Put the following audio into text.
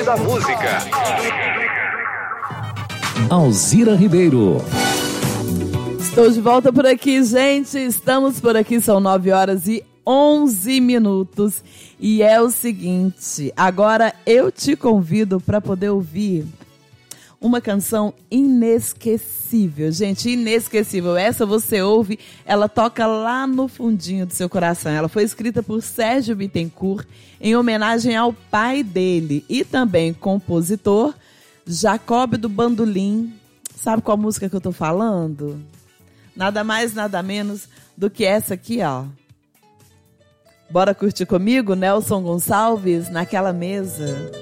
da música. Alzira Ribeiro. Estou de volta por aqui, gente. Estamos por aqui, são 9h11. E é o seguinte, agora eu te convido para poder ouvir uma canção inesquecível, gente, inesquecível. Essa você ouve, ela toca lá no fundinho do seu coração. Ela foi escrita por Sérgio Bittencourt em homenagem ao pai dele e também compositor Jacob do Bandolim. Sabe qual música que eu tô falando? Nada mais, nada menos do que essa aqui, ó. Bora curtir comigo, Nelson Gonçalves, Naquela Mesa.